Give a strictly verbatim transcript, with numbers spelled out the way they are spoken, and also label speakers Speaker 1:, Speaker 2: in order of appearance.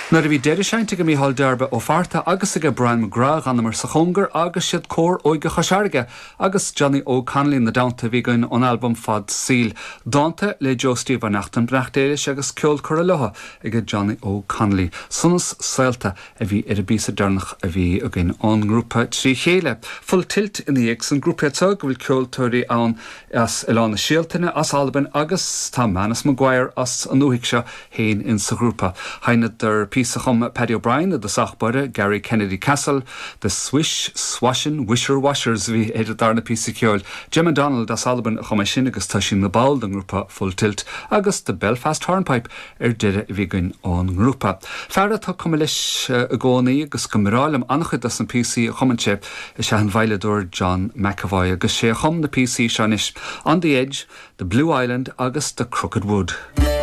Speaker 1: Na a bhí deidir seinte go míthal dearba ó farta agus a go Brian McGrath an mar sa chungar agus siad cór óige chasearge agus Johnny O'Connelly na dáanta bhí goin an album Fad Síl. Dáanta le Joe Steve Van Achten brachtéiles agus ceol cur a lotha ag Johnny O'Connelly. Sunas sailta a bhí ar a bísa darnach a bhí a gin an grúpa trí chéile. Full tilt in the X an grúpa tug bhfuil ceol tuirí an as Ilana Shieltine as Alban agus tá Manus Maguire as an nuhic seo héin in sa grúpa. Haine der Písa chum Paddy O'Brien a the Sachbode, Gary Kennedy Castle, the Swish, Swashin, Wisher Washers vi éidir darna Písa ceol, Jim Donald as Alban chum sin agus tá sin na ball den grúpa Full Tilt, agus the Belfast Hornpipe ar deire vigin an grúpa. Ferra tá cum leis a gcónaí agus go mrálam annachchud as an Písa chumanse is se an bhaileador John McAvoy agus sé chum na Písa seanis On the Edge, the Blue Island agus the Crooked Wood.